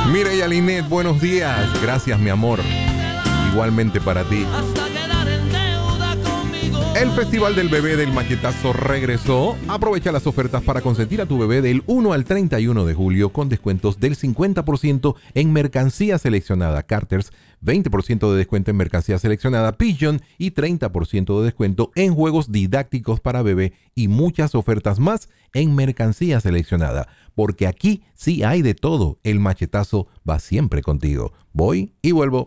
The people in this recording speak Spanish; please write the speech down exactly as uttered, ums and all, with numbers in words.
Mireya Linet, buenos días. Gracias, mi amor. Igualmente para ti. El Festival del Bebé del Machetazo regresó. Aprovecha las ofertas para consentir a tu bebé del uno al treinta y uno de julio con descuentos del cincuenta por ciento en mercancía seleccionada Carter's, veinte por ciento de descuento en mercancía seleccionada Pigeon y treinta por ciento de descuento en juegos didácticos para bebé y muchas ofertas más en mercancía seleccionada. Porque aquí sí hay de todo. El Machetazo va siempre contigo. Voy y vuelvo.